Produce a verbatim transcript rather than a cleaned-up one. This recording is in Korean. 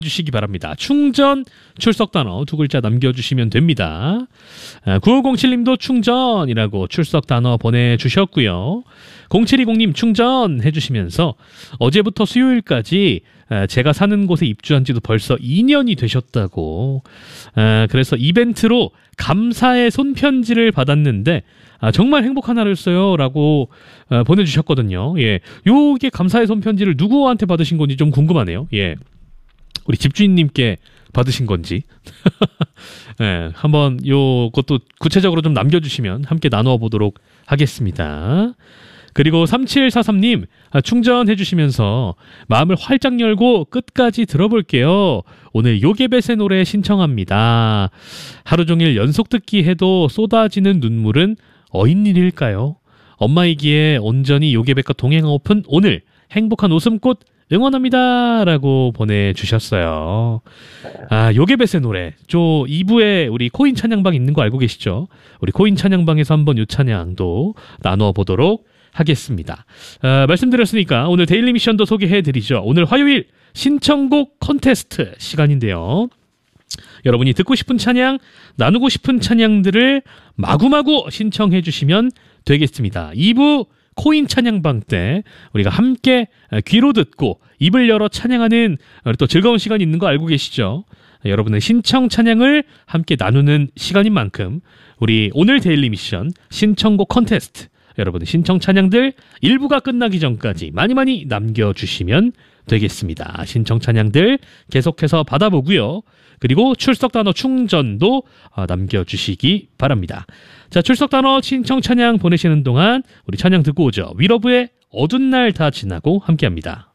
주시기 바랍니다. 충전, 출석 단어 두 글자 남겨주시면 됩니다. 구오공칠님도 충전이라고 출석 단어 보내주셨고요. 공칠이공님 충전 해주시면서 어제부터 수요일까지 제가 사는 곳에 입주한 지도 벌써 이 년이 되셨다고. 그래서 이벤트로 감사의 손편지를 받았는데 정말 행복한 하루였어요 라고 보내주셨거든요. 예, 요게 감사의 손편지를 누구한테 받으신 건지 좀 궁금하네요. 예. 우리 집주인님께 받으신 건지 네, 한번 요것도 구체적으로 좀 남겨주시면 함께 나누어 보도록 하겠습니다. 그리고 삼칠사삼님 충전해 주시면서 마음을 활짝 열고 끝까지 들어볼게요. 오늘 요괴벳의 노래 신청합니다. 하루 종일 연속 듣기 해도 쏟아지는 눈물은 어인일일까요? 엄마이기에 온전히 요괴벳과 동행하고픈 오늘 행복한 웃음꽃 응원합니다 라고 보내주셨어요. 아, 요괴벳의 노래 저 이 부에 우리 코인 찬양방 있는 거 알고 계시죠? 우리 코인 찬양방에서 한번 요 찬양도 나누어 보도록 하겠습니다. 아, 말씀드렸으니까 오늘 데일리 미션도 소개해드리죠. 오늘 화요일 신청곡 콘테스트 시간인데요. 여러분이 듣고 싶은 찬양, 나누고 싶은 찬양들을 마구마구 신청해 주시면 되겠습니다. 이 부 코인 찬양방 때 우리가 함께 귀로 듣고 입을 열어 찬양하는 또 즐거운 시간이 있는 거 알고 계시죠? 여러분의 신청 찬양을 함께 나누는 시간인 만큼 우리 오늘 데일리 미션 신청곡 콘테스트 여러분의 신청 찬양들 일 부가 끝나기 전까지 많이 많이 남겨주시면 되겠습니다. 신청 찬양들 계속해서 받아보고요. 그리고 출석 단어 충전도 남겨주시기 바랍니다. 자, 출석 단어 신청 찬양 보내시는 동안 우리 찬양 듣고 오죠. 위러브의 어두운 날 다 지나고 함께합니다.